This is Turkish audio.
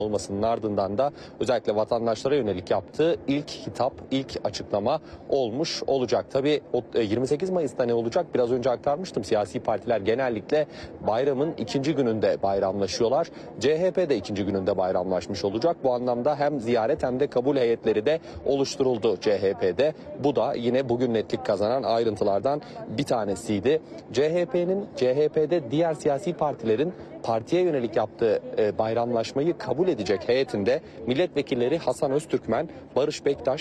olmasının ardından da özellikle vatandaşlara yönelik yaptığı ilk hitap, ilk açıklama olmuş olacak. Tabii 28 Mayıs'ta ne olacak? Biraz önce aktarmıştım. Siyasi partiler genellikle bayramın ikinci gününde bayramlaşıyorlar. CHP de ikinci gününde bayramlaşmış olacak. Bu anlamda hem ziyaret hem de kabul heyetleri de oluşturuldu CHP'de. Bu da yine bugün netlik kazanan ayrıntılardan bir tanesiydi. CHP'de diğer siyasi partilerin partiye yönelik yaptığı bayramlaşmayı kabul edecek heyetinde milletvekilleri Hasan Öztürkmen, Barış Bektaş,